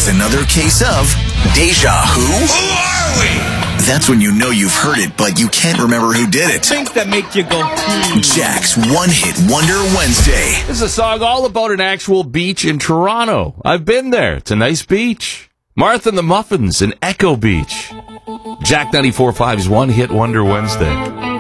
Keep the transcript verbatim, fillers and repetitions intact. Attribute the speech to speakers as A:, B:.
A: It's another case of Deja Who?
B: Who are we?
A: That's when you know you've heard it, but you can't remember who did it.
C: Things that make you go, hmm.
A: Jack's One Hit Wonder Wednesday.
D: This is a song all about an actual beach in Toronto. I've been there. It's a nice beach. Martha and the Muffins in Echo Beach. Jack ninety-four point five's One Hit Wonder Wednesday.